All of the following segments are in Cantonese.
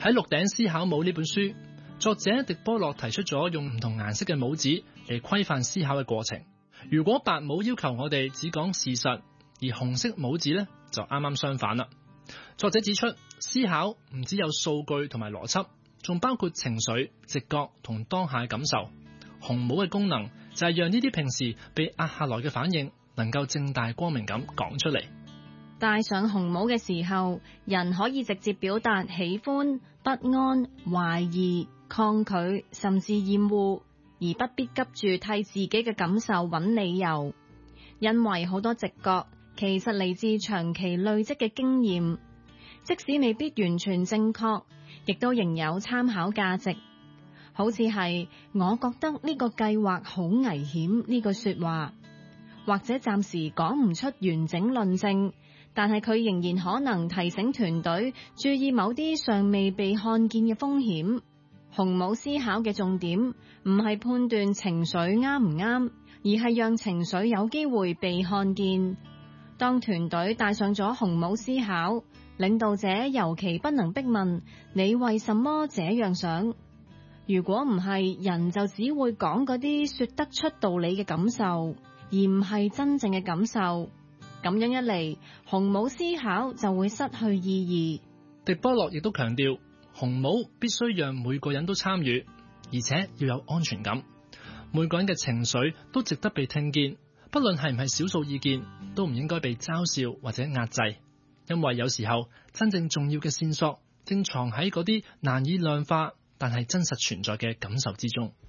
喺《鹿頂思考帽》呢本書，作者狄波洛提出咗用唔同顏色嘅帽子嚟規範思考嘅過程。如果白帽要求我哋只講事實，而紅色帽子呢就啱啱相反啦。作者指出，思考唔只有數據同埋邏輯，仲包括情緒、直覺同當下嘅感受。紅帽嘅功能就係讓呢啲平時被壓下來嘅反應，能夠正大光明咁講出嚟。 戴上紅帽嘅時候，人可以直接表達喜歡、不安、懷疑、抗拒，甚至厭惡，而不必急住替自己嘅感受揾理由。因為好多直覺其實嚟自長期累積嘅經驗，即使未必完全正確，亦都仍有參考價值。好似係我覺得呢個計劃好危險呢句說話，或者暫時講唔出完整論證，但係佢仍然可能提醒團隊注意某啲尚未被看見嘅風險。紅帽思考嘅重點唔係判斷情緒啱唔啱，而係讓情緒有機會被看見。當團隊戴上咗紅帽思考，領導者尤其不能逼問你為什麼這樣想。如果唔係，人就只會講嗰啲說得出道理嘅感受，而唔係真正嘅感受。咁樣一嚟，紅帽思考就會失去意義。 狄波洛亦都強調，紅帽必須讓每個人都參與，而且要有安全感。每個人嘅情緒都值得被聽見，不論係唔係少數意見，都唔應該被嘲笑或者壓制。因為有時候真正重要嘅線索正藏喺嗰啲難以量化但係真實存在嘅感受之中。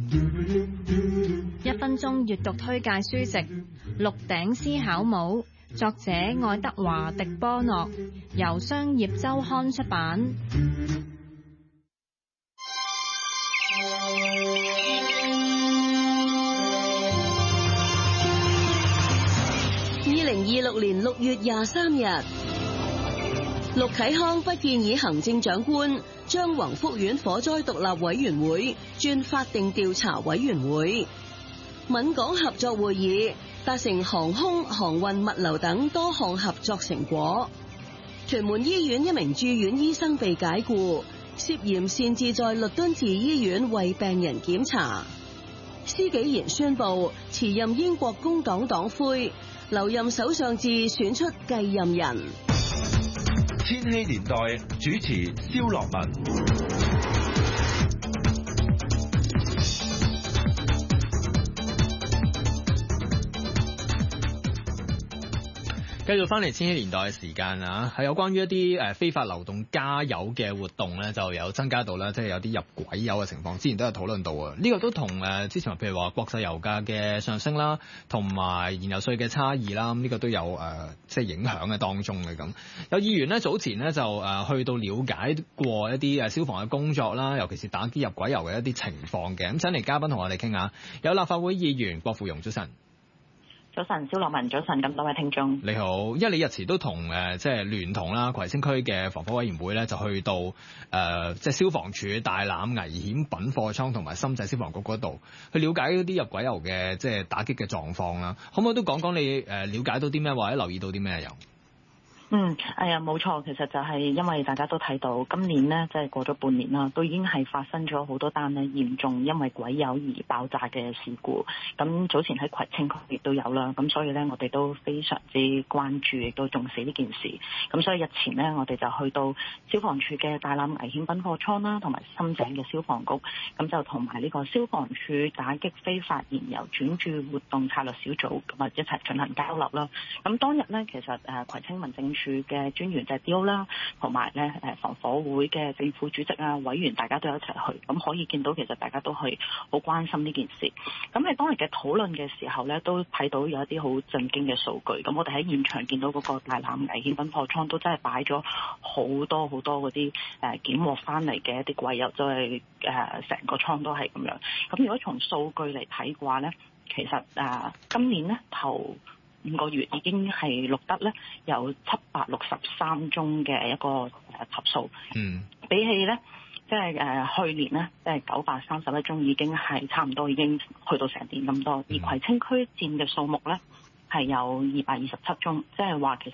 1分鐘閱讀推介書籍《鹿頂思考帽》，作者愛德華·狄波諾，由商業週刊出版。 2026年6月23日，陸啟康不建議行政長官將宏福苑火災獨立委員會轉法定調查委員會。閩港合作會議達成航空、航運、物流等多項合作成果。屯門醫院一名住院醫生被解僱，涉嫌擅自在律敦治醫院為病人檢查。施紀賢宣布辭任英國工黨黨魁，留任首相至選出繼任人。 千禧年代主持蕭樂文。 繼續翻嚟千禧年代嘅時間啊，係有關於一啲非法流動加油嘅活動咧，就有增加到啦，即係有啲入軌油嘅情況。之前都有討論到啊，呢個都同之前譬如話國際油價嘅上升啦，同埋燃油稅嘅差異啦，呢個都有即係影響嘅當中嘅咁。有議員呢，早前呢就去到了解過一啲消防嘅工作啦，尤其是打擊入軌油嘅一啲情況嘅。咁請嚟嘉賓同我哋傾下，有立法會議員郭富庸，早晨。 早晨，蕭樂文，早晨，咁多位聽眾， 你好。因為你日前都同即係聯同啦葵青區嘅防火委員會咧，就去到即係消防處大欖危險品貨倉同埋深井消防局嗰度去了解嗰啲入軌油嘅即係打擊嘅狀況啦。可唔可以都講講你了解到啲咩，或者留意到啲咩油？ 冇錯，其實就係因為大家都睇到今年呢，即係過咗半年啦，都已經係發生咗好多單呢嚴重因為軌油而爆炸嘅事故。咁早前喺葵青區亦都有啦，咁所以呢，我哋都非常之關注，亦都重視呢件事。咁所以日前呢，我哋就去到消防處嘅大欖危險品貨倉啦，同埋深井嘅消防局，咁就同埋呢個消防處打擊非法燃油轉注活動策略小組咁啊一齊進行交流啦。咁當日呢，其實葵青民政處嘅專員就係 D.O. 啦，同埋咧防火會嘅政府主席啊、委員，大家都有一齊去，咁可以見到其實大家都係好關心呢件事。咁喺當日嘅討論嘅時候咧，都睇到有一啲好震驚嘅數據。咁我哋喺現場見到嗰個大欖危險品貨倉都真係擺咗好多好多嗰啲檢獲翻嚟嘅一啲軌油，就係成個倉都係咁樣。咁如果從數據嚟睇嘅話咧，其實今年咧頭5個月已經係錄得咧有763宗嘅一個投訴，比起咧即係去年咧即係931宗，已經係差唔多已經去到成年咁多。而葵青區佔嘅數目咧係有227宗，即係話其實